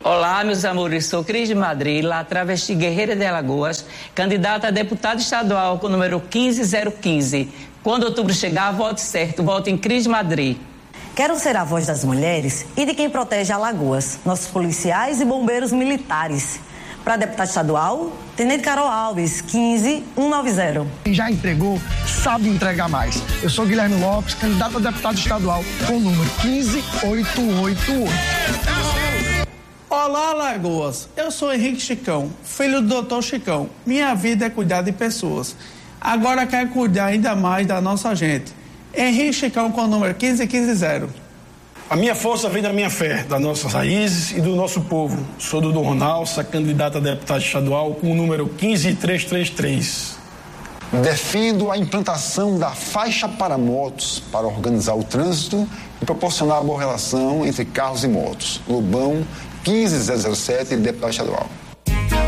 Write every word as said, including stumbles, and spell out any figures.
Olá, meus amores, sou Cris de Madrid, lá travesti Guerreira de Alagoas, candidata a deputada estadual com o número quinze zero quinze. Quando outubro chegar, vote certo, vote em Cris de Madrid. Quero ser a voz das mulheres e de quem protege Alagoas, nossos policiais e bombeiros militares. Para deputada estadual, Tenente Carol Alves, quinze um nove zero. Quem já entregou, sabe entregar mais. Eu sou Guilherme Lopes, candidato a deputado estadual com o número quinze oito oito oito. Olá, Alagoas. Eu sou Henrique Chicão, filho do doutor Chicão. Minha vida é cuidar de pessoas. Agora quero cuidar ainda mais da nossa gente. Henrique Chicão com o número quinze quinze zero. A minha força vem da minha fé, das nossas raízes e do nosso povo. Sou Dudu Ronaldo, candidato a deputado estadual com o número quinze três três três. Defendo a implantação da faixa para motos para organizar o trânsito e proporcionar boa relação entre carros e motos. Lobão, quinze zero zero sete, deputado estadual.